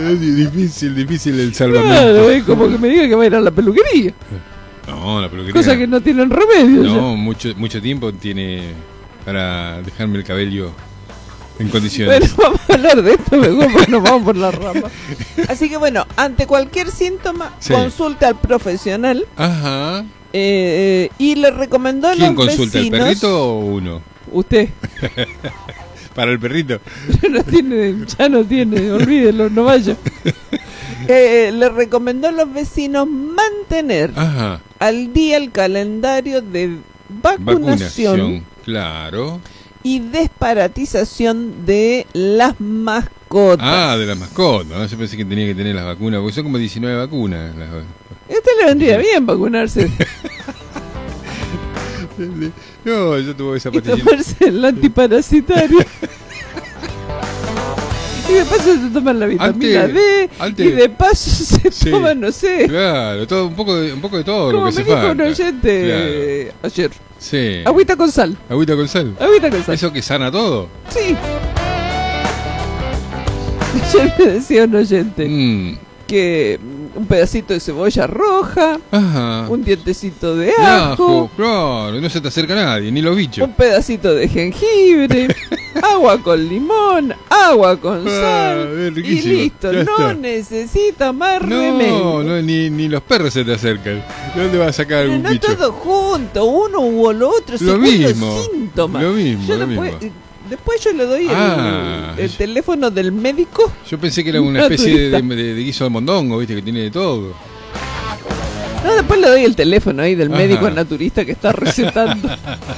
Es difícil el salvamento. Claro, es como que me diga que va a ir a la peluquería. No, la peluquería. Cosa que no tienen remedio. No, mucho tiempo tiene para dejarme el cabello en condiciones. Bueno, vamos a hablar de esto mejor porque nos vamos por la rama. Así que bueno, ante cualquier síntoma, Sí. consulte al profesional. Ajá. Y le recomendó a los ¿Quién consulta, vecinos. el perrito o uno? Usted. Para el perrito. Ya no tiene, olvídelo, no vaya. Le recomendó a los vecinos mantener Ajá. al día el calendario de vacunación Claro. y desparatización de las mascotas. Ah, de las mascotas. ¿No? Yo pensé que tenía que tener las vacunas, porque son como 19 vacunas. Este le vendría bien vacunarse No, yo tuve esa y pastillita. tomarse el antiparasitario. Y de paso se toman la vitamina D. Y de paso se toma, no sé. Claro, todo, un poco de todo Como lo que me se dijo falta. un oyente ayer. Sí. Agüita con sal. Agüita con sal. Agüita con sal. ¿Eso que sana todo? Sí. Ayer me decía un oyente que un pedacito de cebolla roja, Ajá. un dientecito de ajo, claro, no se te acerca nadie, ni los bichos. un pedacito de jengibre, agua con limón, agua con sal y riquísimo. listo, Ya no está. necesita más remedio. No, ni los perros se te acercan. ¿De dónde vas a sacar algún No bicho? todo junto, uno u lo otro, Lo según mismo, los síntomas. lo mismo, Yo lo después, mismo. después yo le doy el teléfono del médico. Yo pensé que era una especie de guiso de mondongo, viste, que tiene de todo. No, después le doy el teléfono ahí del Ajá. médico naturista que está recetando.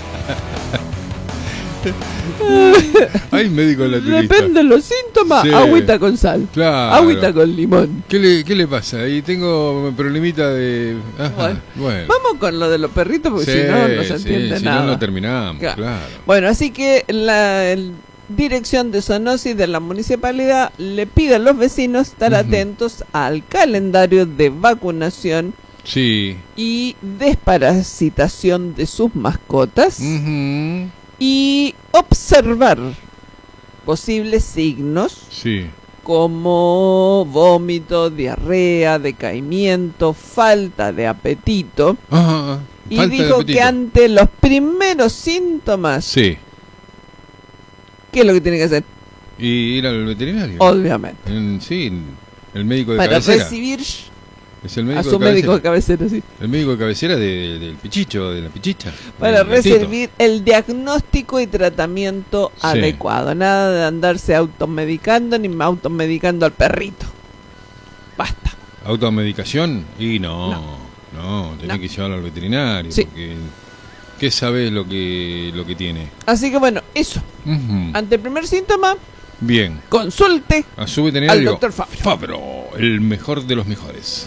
Hay médico naturista. Depende de los síntomas, Sí. agüita con sal, Claro. agüita con limón. ¿Qué le pasa? Ahí tengo un problemita de... Ajá, bueno. Vamos con lo de los perritos porque si no, no se entiende si nada. no, no terminamos, Claro. claro. Bueno, así que la dirección de zoonosis de la municipalidad le pide a los vecinos estar atentos al calendario de vacunación Sí. y desparasitación de sus mascotas y observar posibles signos Sí. como vómito, diarrea, decaimiento, falta de apetito. Ajá. Y Falta de dijo apetito. que ante los primeros síntomas, Sí. ¿qué es lo que tiene que hacer? Y ir al veterinario. Obviamente. Sí, el médico de Para cabecera. recibir Es el médico a su de médico de cabecera. cabecera, sí. El médico de cabecera del pichicho, de la pichicha. Para del gatito. recibir el diagnóstico y tratamiento Sí. adecuado. Nada de andarse automedicando ni automedicando al perrito. Basta. ¿Automedicación? Y no, tenés No. que llevarlo al veterinario. Sí. Porque ¿qué sabés lo que tiene? Así que bueno, eso. Ujú. Ante el primer síntoma, Bien. consulte A su veterinario. al doctor Fabro. Fabro, el mejor de los mejores.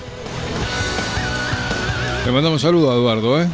Le mandamos saludos a Eduardo, ¿eh?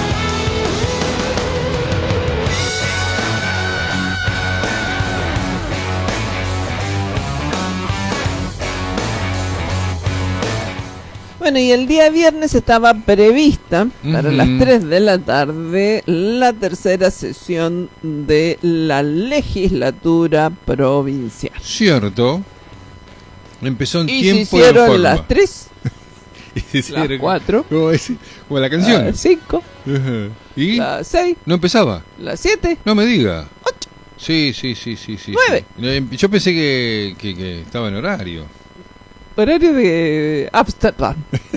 Bueno, y el día viernes estaba prevista para las Ujú. 3 de la tarde la tercera sesión de la legislatura provincial. Cierto. Empezó en Y se tiempo y hicieron forma. las 3, Y se hicieron- las 4, como la canción. las 5, Ajá. ¿Y? las 6, ¿No empezaba? las 7, No me diga. 8. Sí. 9. Sí. Yo pensé que estaba en horario. Horario de Amsterdam.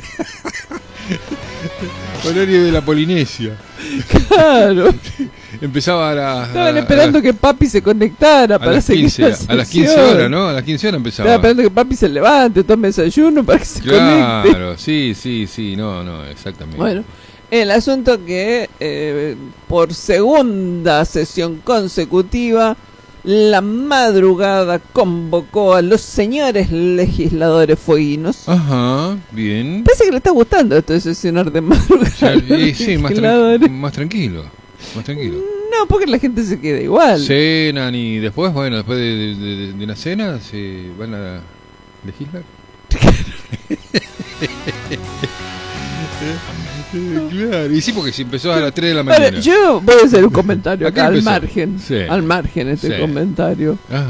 Horario de la Polinesia. Claro. Empezaba a las... Estaban esperando que papi se conectara para las seguir 15, la a las 15 sesión. horas, ¿no? A las 15 horas empezaba. Estaban esperando que papi se levante, tome desayuno para que se conecte. Claro, sí, no, exactamente. Bueno, el asunto que por segunda sesión consecutiva, la madrugada convocó a los señores legisladores fueguinos. Ajá, bien. Parece que le está gustando esto de sesionar de madrugada. a los Sí, legisladores. más tranquilo. Más tranquilo. No, porque la gente se queda igual. Cenan y después, bueno, después de una cena se van a legislar. Claro, y sí, porque si empezó a las 3 de la mañana. Ahora, yo voy a hacer un comentario ¿A qué acá al empezó? margen. Sí. Al margen este Sí. comentario. Ajá.